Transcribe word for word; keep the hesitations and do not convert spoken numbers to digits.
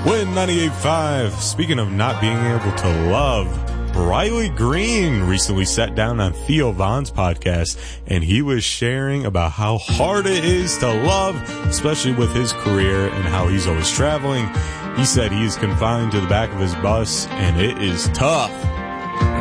Win ninety-eight point five. Speaking of not being able to love, Riley Green recently sat down on Theo Von's podcast, and he was sharing about how hard it is to love, especially with his career and how he's always traveling. He said he is confined to the back of his bus, and it is tough.